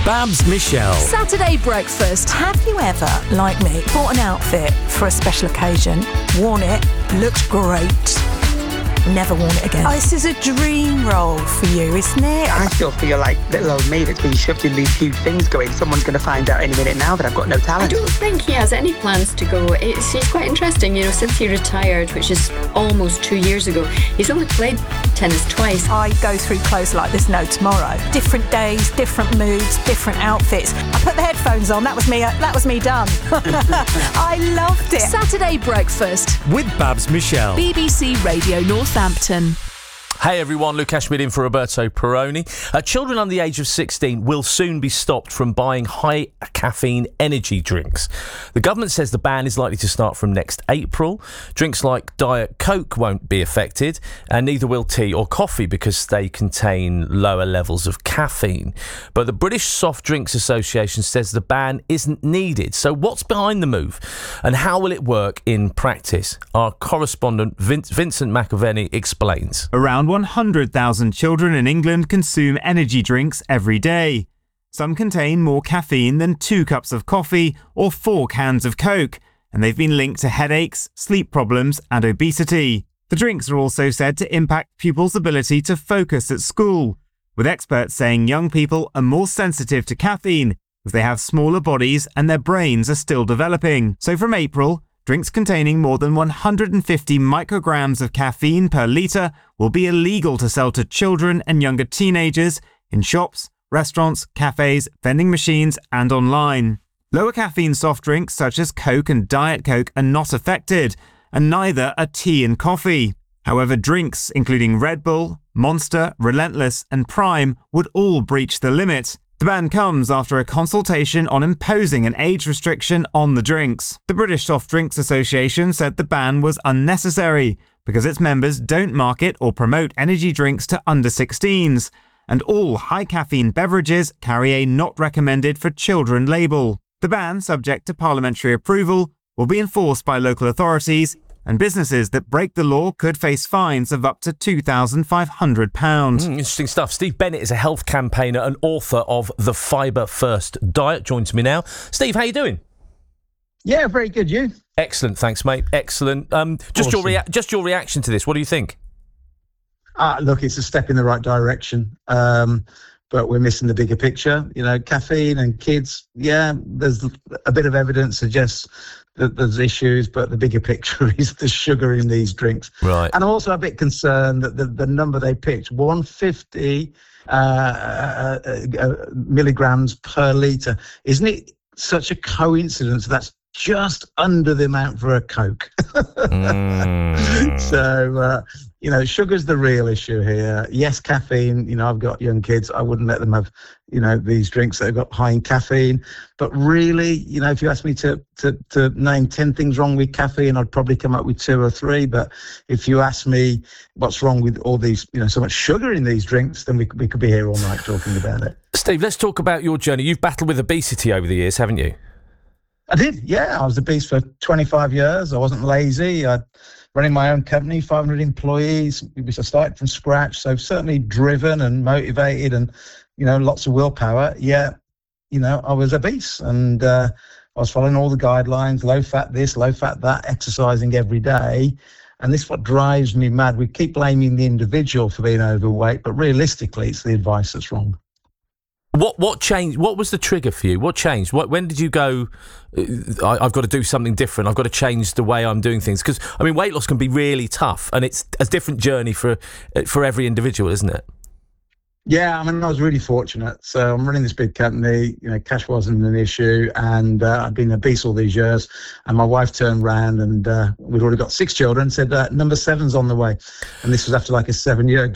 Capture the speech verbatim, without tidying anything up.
Babs Michelle. Saturday breakfast. Have you ever, like me, bought an outfit for a special occasion, worn it, looked great, never worn it again? Oh, this is a dream role for you, isn't it? I still feel like little old me that's been shoved in these huge things going, someone's going to find out any minute now that I've got no talent. I don't think he has any plans to go. It's, it's quite interesting, you know, since he retired, which is almost two years ago, he's only played tennis twice. I go through clothes like there's no tomorrow. Different days, different moods, different outfits. I put the headphones on, that was me, uh, that was me done. I loved it. Saturday breakfast. With Babs Michelle. B B C Radio Northampton. Hey everyone, Luke Ashmead in for Roberto Perroni. Uh, children under the age of sixteen will soon be stopped from buying high caffeine energy drinks. The government says the ban is likely to start from next April. Drinks like Diet Coke won't be affected, and neither will tea or coffee because they contain lower levels of caffeine. But the British Soft Drinks Association says the ban isn't needed. So what's behind the move, and how will it work in practice? Our correspondent Vin- Vincent McAvenny explains. Around one hundred thousand children in England consume energy drinks every day. Some contain more caffeine than two cups of coffee or four cans of Coke, and they've been linked to headaches, sleep problems and obesity. The drinks are also said to impact pupils' ability to focus at school, with experts saying young people are more sensitive to caffeine as they have smaller bodies and their brains are still developing. So from April, drinks containing more than one hundred fifty micrograms of caffeine per litre will be illegal to sell to children and younger teenagers in shops, restaurants, cafes, vending machines and online. Lower caffeine soft drinks such as Coke and Diet Coke are not affected, and neither are tea and coffee. However, drinks including Red Bull, Monster, Relentless and Prime would all breach the limit. The ban comes after a consultation on imposing an age restriction on the drinks. The British Soft Drinks Association said the ban was unnecessary because its members don't market or promote energy drinks to under sixteens, and all high-caffeine beverages carry a not recommended for children label. The ban, subject to parliamentary approval, will be enforced by local authorities, and businesses that break the law could face fines of up to two thousand five hundred pounds. Mm, interesting stuff. Steve Bennett is a health campaigner and author of The Fibre First Diet. Joins me now. Steve, how you doing? Yeah, very good. You? Excellent, thanks, mate. Excellent. Um, just Awesome. your rea- just your reaction to this. What do you think? Ah, look, it's a step in the right direction, um, but we're missing the bigger picture. You know, caffeine and kids. Yeah, there's a bit of evidence suggests that there's issues, but the bigger picture is the sugar in these drinks. Right. And I'm also a bit concerned that the, the number they picked, one hundred fifty uh, uh, uh, milligrams per litre, isn't it such a coincidence that's just under the amount for a Coke? mm. So, uh, you know, sugar's the real issue here. Yes, caffeine, you know, I've got young kids. I wouldn't let them have, you know, these drinks that have got high in caffeine. But really, you know, if you ask me to, to, to name ten things wrong with caffeine, I'd probably come up with two or three. But if you ask me what's wrong with all these, you know, so much sugar in these drinks, then we, we could be here all night talking about it. Steve, let's talk about your journey. You've battled with obesity over the years, haven't you? I did, yeah. I was obese for twenty-five years. I wasn't lazy. I running my own company, five hundred employees. I started from scratch, so certainly driven and motivated, and you know, lots of willpower. Yeah, you know, I was obese, and uh, I was following all the guidelines: low fat this, low fat that, exercising every day. And this is what drives me mad. We keep blaming the individual for being overweight, but realistically, it's the advice that's wrong. What what changed? What was the trigger for you? What changed? What when did you go? I, I've got to do something different. I've got to change the way I'm doing things. Because I mean, weight loss can be really tough, and it's a different journey for for every individual, isn't it? Yeah, I mean, I was really fortunate. So I'm running this big company. You know, cash wasn't an issue, and uh, I've been obese all these years. And my wife turned round, and uh, we'd already got six children. Said uh, number seven's on the way, and this was after like a seven-year